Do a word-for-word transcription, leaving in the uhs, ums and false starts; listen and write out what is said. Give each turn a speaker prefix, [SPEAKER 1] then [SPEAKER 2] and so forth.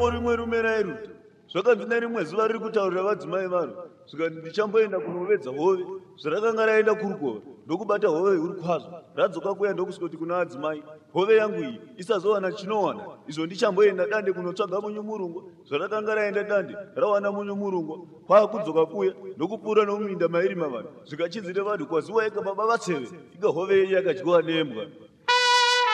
[SPEAKER 1] rambo rimwe rume rairuta zvakanzwina rimwe zuva riri kutaurira vadzimai vanhu zvikati ndichamboenda kunovedza hove zvarakanga raenda kurukova ndokubata hove uri kwazvo radzoka kuya ndokusvoti kuna adzimai hove yangu iyi isazowana chinowana izvo ndichamboenda dande kunotsvaga munyumurungwa zvarakanga raenda dande rawana munyumurungwa kwaakudzoka kuya ndokupfuura nomuminda mairi mavanhu zvikachizire vanhu kwaziwa ika baba vatseve ika hove iyi yakadyiwa nembwa